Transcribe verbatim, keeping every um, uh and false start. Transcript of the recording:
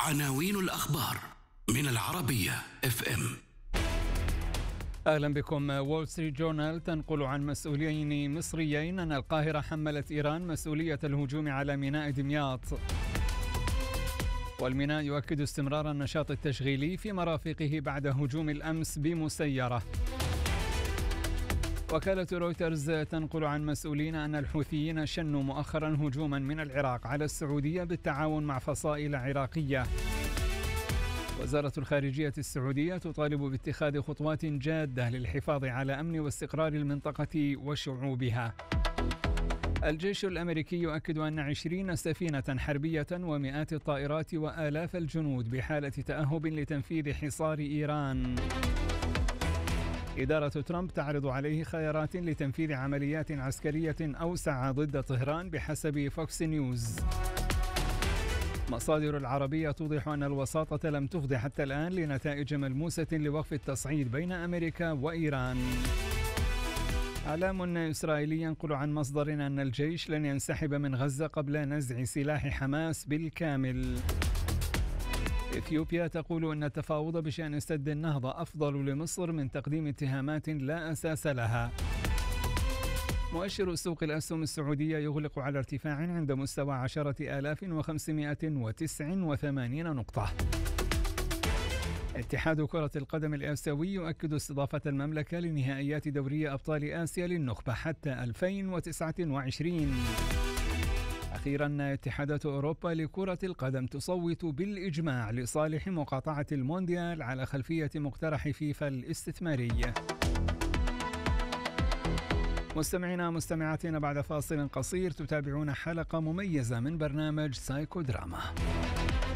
عناوين الأخبار من العربية اف ام. أهلا بكم. وول ستريت جورنال تنقل عن مسؤولين مصريين أن القاهرة حملت إيران مسؤولية الهجوم على ميناء دمياط. والميناء يؤكد استمرار النشاط التشغيلي في مرافقه بعد هجوم الأمس بمسيرة. وكالة رويترز تنقل عن مسؤولين أن الحوثيين شنوا مؤخرا هجوما من العراق على السعودية بالتعاون مع فصائل عراقية. وزارة الخارجية السعودية تطالب باتخاذ خطوات جادة للحفاظ على أمن واستقرار المنطقة وشعوبها. الجيش الأمريكي يؤكد أن عشرين سفينة حربية ومئات الطائرات وآلاف الجنود بحالة تأهب لتنفيذ حصار إيران. إدارة ترامب تعرض عليه خيارات لتنفيذ عمليات عسكرية أوسع ضد طهران بحسب فوكس نيوز. مصادر العربية توضح أن الوساطة لم تفض حتى الآن لنتائج ملموسة لوقف التصعيد بين أمريكا وإيران. إعلام إسرائيلي ينقل عن مصدر أن الجيش لن ينسحب من غزة قبل نزع سلاح حماس بالكامل. إثيوبيا تقول أن التفاوض بشأن سد النهضة أفضل لمصر من تقديم اتهامات لا أساس لها. مؤشر سوق الأسهم السعودية يغلق على ارتفاع عند مستوى عشرة آلاف وخمسمائة وتسعة وثمانين نقطة. اتحاد كرة القدم الآسيوي يؤكد استضافة المملكة لنهائيات دوري أبطال آسيا للنخبة حتى ألفين وتسعة وعشرين. أخيرا اتحادات أوروبا لكرة القدم تصوت بالإجماع لصالح مقاطعة المونديال على خلفية مقترح فيفا الاستثماري. مستمعينا مستمعاتنا، بعد فاصل قصير تتابعون حلقة مميزة من برنامج سايكو دراما.